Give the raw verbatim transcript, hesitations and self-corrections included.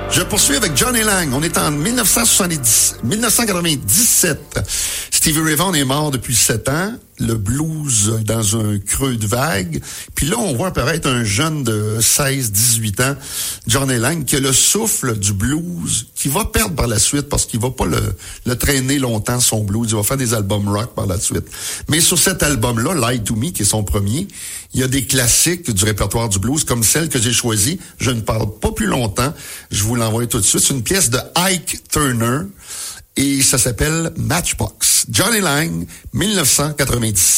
Je poursuis avec Johnny Lang. On est en dix-neuf cent soixante-dix, dix-neuf cent quatre-vingt-dix-sept. Stevie Ray Vaughan est mort depuis sept ans. Le blues dans un creux de vague. Puis là, on voit apparaître un jeune de seize dix-huit ans, Johnny Lang, qui a le souffle du blues, qui va perdre par la suite parce qu'il va pas le, le traîner longtemps, son blues. Il va faire des albums rock par la suite. Mais sur cet album-là, Lie to Me, qui est son premier, il y a des classiques du répertoire du blues, comme celle que j'ai choisie. Je ne parle pas plus longtemps. Je vous l'envoie tout de suite. C'est une pièce de Ike Turner. Et ça s'appelle Matchbox. Johnny Lang, dix-neuf cent quatre-vingt-dix-sept.